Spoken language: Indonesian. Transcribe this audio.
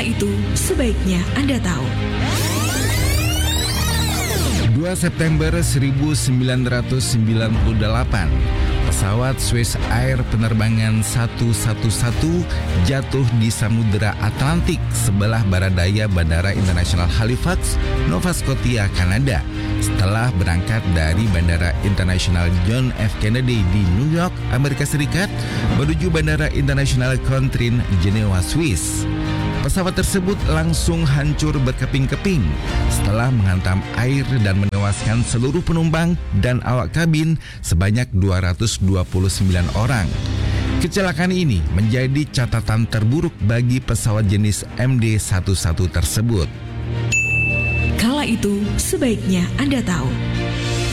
itu sebaiknya Anda tahu. 2 September 1998, pesawat Swiss Air penerbangan 111 jatuh di Samudra Atlantik sebelah barat daya Bandara Internasional Halifax, Nova Scotia, Kanada, setelah berangkat dari Bandara Internasional John F. Kennedy di New York, Amerika Serikat, menuju Bandara Internasional Contrin, Jenewa, Swiss. Pesawat tersebut langsung hancur berkeping-keping setelah menghantam air dan menewaskan seluruh penumpang dan awak kabin sebanyak 229 orang. Kecelakaan ini menjadi catatan terburuk bagi pesawat jenis MD-11 tersebut. Kala itu sebaiknya Anda tahu.